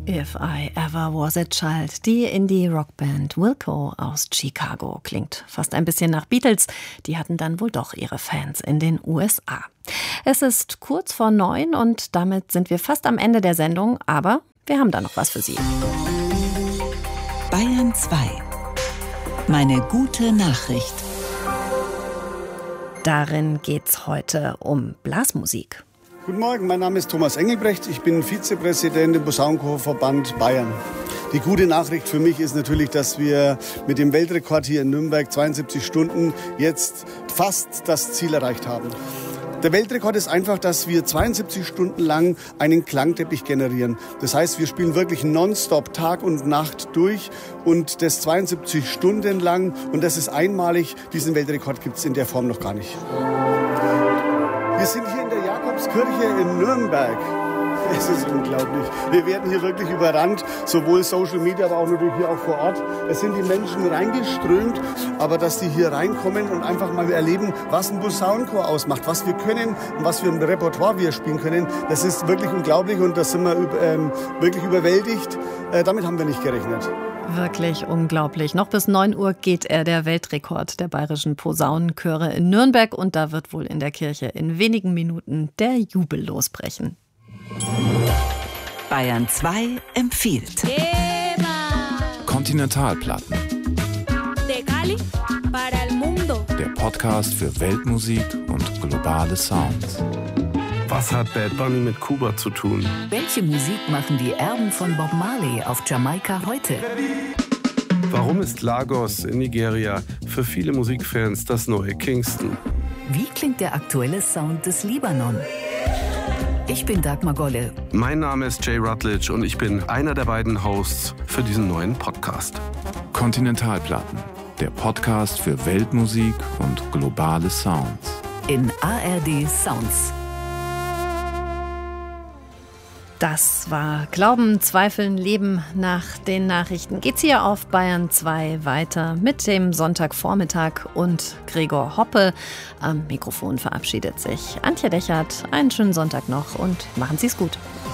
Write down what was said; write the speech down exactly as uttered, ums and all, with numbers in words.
If I Ever Was a Child. Die Indie-Rockband Wilco aus Chicago klingt fast ein bisschen nach Beatles. Die hatten dann wohl doch ihre Fans in den U S A. Es ist kurz vor neun und damit sind wir fast am Ende der Sendung, aber wir haben da noch was für Sie. Bayern zwei. Meine gute Nachricht. Darin geht's heute um Blasmusik. Guten Morgen, mein Name ist Thomas Engelbrecht. Ich bin Vizepräsident im Posaunenchorverband Bayern. Die gute Nachricht für mich ist natürlich, dass wir mit dem Weltrekord hier in Nürnberg, zweiundsiebzig Stunden, jetzt fast das Ziel erreicht haben. Der Weltrekord ist einfach, dass wir zweiundsiebzig Stunden lang einen Klangteppich generieren. Das heißt, wir spielen wirklich nonstop Tag und Nacht durch und das zweiundsiebzig Stunden lang. Und das ist einmalig. Diesen Weltrekord gibt es in der Form noch gar nicht. Wir sind hier in der Jakobskirche in Nürnberg. Es ist unglaublich. Wir werden hier wirklich überrannt, sowohl Social Media, aber auch natürlich hier auch vor Ort. Es sind die Menschen reingeströmt, aber dass die hier reinkommen und einfach mal erleben, was ein Posaunenchor ausmacht, was wir können und was für ein Repertoire wir spielen können, das ist wirklich unglaublich und da sind wir ähm, wirklich überwältigt. Äh, damit haben wir nicht gerechnet. Wirklich unglaublich. Noch bis neun Uhr geht er, der Weltrekord der bayerischen Posaunenchöre in Nürnberg. Und da wird wohl in der Kirche in wenigen Minuten der Jubel losbrechen. Bayern zwei empfiehlt. Kontinentalplatten. Der Podcast für Weltmusik und globale Sounds. Was hat Bad Bunny mit Kuba zu tun? Welche Musik machen die Erben von Bob Marley auf Jamaika heute? Warum ist Lagos in Nigeria für viele Musikfans das neue Kingston? Wie klingt der aktuelle Sound des Libanon? Ich bin Dagmar Golle. Mein Name ist Jay Rutledge und ich bin einer der beiden Hosts für diesen neuen Podcast. Kontinentalplatten, der Podcast für Weltmusik und globale Sounds. In A R D Sounds. Das war Glauben, Zweifeln, Leben. Nach den Nachrichten geht's hier auf Bayern zwei weiter mit dem Sonntagvormittag und Gregor Hoppe. Am Mikrofon verabschiedet sich Antje Dechert. Einen schönen Sonntag noch und machen Sie's gut.